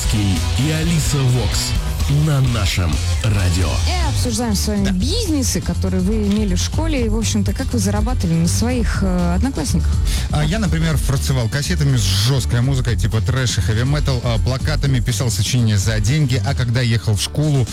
Лобановский и Алиса Вокс на нашем радио. И обсуждаем с вами бизнесы, которые вы имели в школе. И, в общем-то, как вы зарабатывали на своих одноклассниках? Я, например, фарцевал кассетами с жесткой музыкой, типа трэш и хэви-метал, плакатами писал сочинения за деньги, а когда ехал в школу,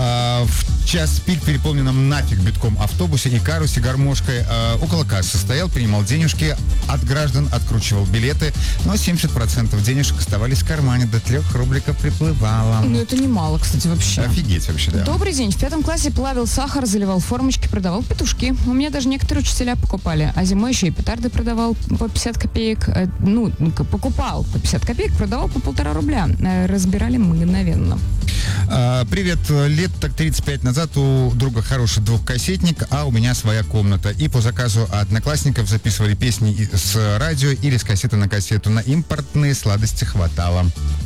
в час пик переполненном нафиг битком автобусе и карусе гармошкой около кассы стоял, принимал денежки от граждан, откручивал билеты, но 70% денежек оставались в кармане, до 3 рубликов приплывало. Ну, это немало, кстати, вообще. Офигеть вообще, да. Добрый день. В 5 классе плавил сахар, заливал формочки, продавал петушки. У меня даже некоторые учителя покупали. А зимой еще и петарды продавал по 50 копеек. Покупал по 50 копеек, продавал по 1,5 рубля. Разбирали мгновенно. Привет. Лет так 35 назад у друга хороший двухкассетник, а у меня своя комната. И по заказу одноклассников записывали песни с радио или с кассеты на кассету. На импортные сладости хватало. В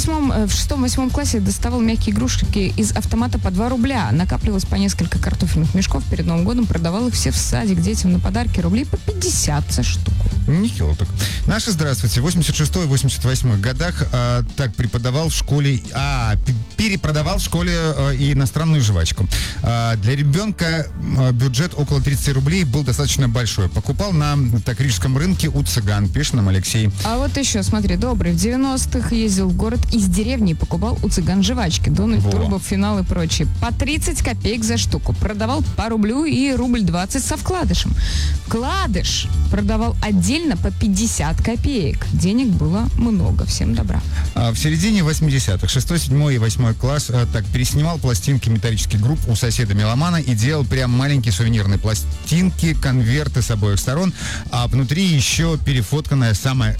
6-8 классе доставал мягкие игрушки из автомата по 2 рубля. Накапливалось по несколько картофельных мешков. Перед Новым годом продавал их все в садик детям на подарки. Рублей по 50 за штуку. Нехило так. Наши здравствуйте. В 86-88 годах так преподавал в школе, перепродавал в школе и иностранную жвачку. Для ребенка бюджет около 30 рублей был достаточно большой. Покупал на рижском рынке у цыган, пишет нам Алексей. А вот еще, смотри, добрый. В 90-х ездил в город из деревни и покупал у цыган жвачки. Дональд, Турбо, Финал и прочие. По 30 копеек за штуку. Продавал по рублю и рубль 20 со вкладышем. Вкладыш продавал отдельно по 50 копеек. Денег было много. Всем добра. В середине 80-х 6, 7 и 8 класс переснимал пластинки металлических групп у соседа меломана и делал прям маленькие сувенирные пластинки, конверты с обоих сторон, а внутри еще перефотканная сама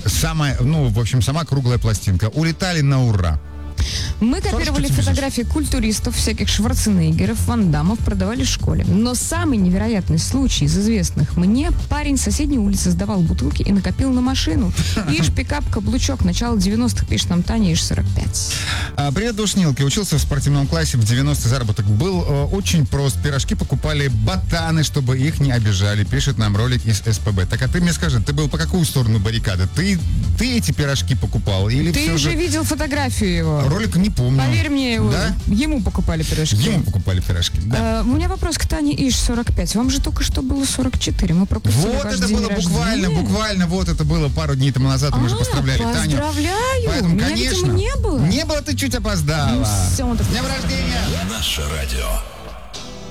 круглая пластинка. Улетали на ура. Мы копировали фотографии культуристов, всяких Шварценеггеров, Ван Даммов, продавали в школе. Но самый невероятный случай из известных мне: парень с соседней улицы сдавал бутылки и накопил на машину. Иж, пикап, каблучок. Начало 90-х, пишет нам Таня, Иж 45. Привет, душнилки. Учился в спортивном классе в 90-й. Заработок был очень прост. Пирожки покупали ботаны, чтобы их не обижали, пишет нам ролик из СПБ. Так, а ты мне скажи, ты был по какую сторону баррикады? Ты эти пирожки покупал? Или ты уже видел фотографию его? Ролик не помню. Поверь мне, да? Ему покупали пирожки. Да. У меня вопрос к Тане Иш 45. Вам же только что было 44. Мы пропустили вот ваш это день было рождения. буквально вот это было пару дней тому назад. Мы же поздравляли Таню. Поздравляю. Поэтому, меня, конечно, видимо, не было. Не было, ты чуть опоздала. Ну, все, С днем рождения! Наше радио.